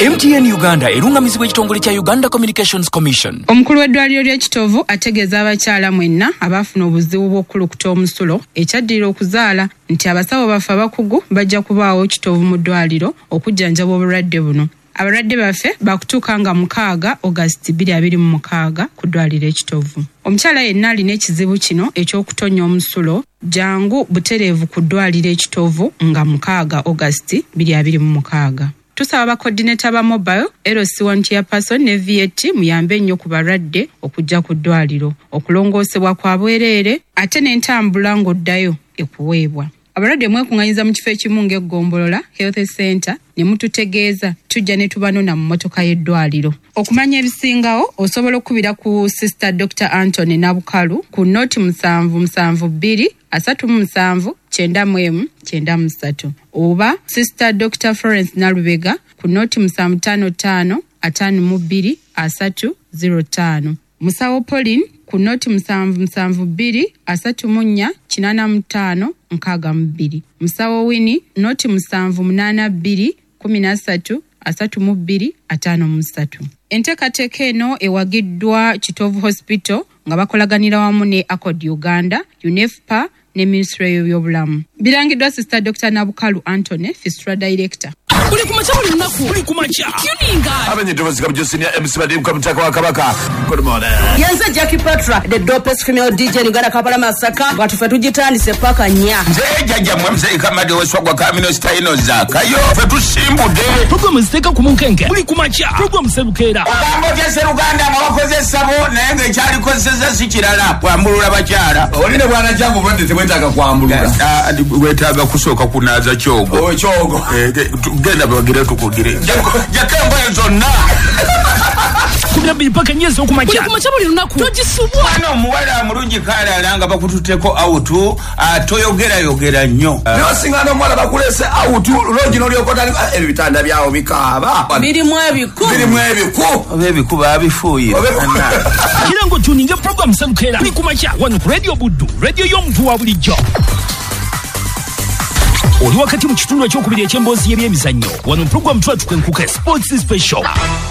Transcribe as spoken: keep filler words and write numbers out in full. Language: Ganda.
M T N Uganda erungamizibwa ekitongole kya Uganda Communications Commission. Omukulu w'eddwaliro ly'Ekitovu ategeeza abakyala mwenna abafuna obuzibu bw'okulukuta omusulo ekyaddira okuzaala nti abasawo baffe abakugu bajja kubaawo Kitovu mu ddwaliro okujjanjaba obulwadde buno. Abalwadde baffe bakutuuka nga mukaaga August bbiri abiri mu mukaaga ku ddwaliro Ekitovu. Omukyala yenna alina ekizibu kino eky'okutonya omusulo jangu butereevu ku ddwaliro Ekitovu nga mukaaga August bbiri abiri mu mukaaga. Tusaba ba coordinator ba mobile L C one chairperson ne V A T muyambe nnyo ku balwadde okujja ku ddwaliro okulongoosebwa kwa bwereere ate n'entambula ng'oddayo ekuweebwa. Abalwadde mwekunganyiza mu kifo ekimu ng'eggombolola Health Center ne mututegeeza tujja ne tubanona mu mmotoka y'eddwaliro. Okumanya ebisingawo osobola okubira ku Sister Doctor Anthony Nabukalu ku noti musanvu musanvu bbiri asatu mu musanvu kyenda mu emu kyenda mu ssatu oba Sister Doctor Florence Nalubega ku noti musanvu ttaano ttaano ataano mu bbiri asatu zero ttaano. Musawo Pauline ku noti musanvu musanvu bbiri asatu mu nnya kinaana mu ttaano nkaaga mu bbiri. Musawo Winnie noti musanvu munaana bbiri kumi na ssatu asatu mu bbiri ataano mu ssatu. Enteekateeka eno ewagiddwa Kitovu Hospital nga bakolaganira wamu ne Accord Uganda, UNEFPA ne Ministry y'ebyobulamu. Birangiddwa Sister Doctor Nabukalu Anthony, Fistula Director. Uli kumacha uli lunaku uli kumacha tuninga abenye ndobozi kabjo senior M C Badimu kamutaka wa Kabaka. Good morning. Yenze Jackie Patra the dopest female D J Uganda Kampala Masaka batufe tugitandise paka nya nze jajja mwemze ikamade weswagwa kamino staino zakayo fe tusimbude program ziteka ku munkenke uli kumacha program sebukera ogambo kyese Uganda mwakoze sabo nenge cyali kozeza sikirala kwambulula bakyala oline bwana jangu bwende tebwetaka kwambulula andi wetaga kusoka kunaza kyogo o kyogo eh genda bagire tukugire jakembo zonna kubira bipaka nyezo kumacha kumacha buli lunaku tojisubwa ano muwala mulungi kale alanga bakututeko autu atoyogera yogera nnyo no singano mwala bakulese autu longi noliyokota ebitanda byawo bikaba biri mwebiku biri mwebiku obebiku babifuye kirango tuninga program sebukera uli kumacha wano radio buddu radio y'omuntu wa bulijjo. Oli wakati mu kitundu ekyokubiri eky'emboozi y'ebyemizannyo wano program twatukenkuka sports special.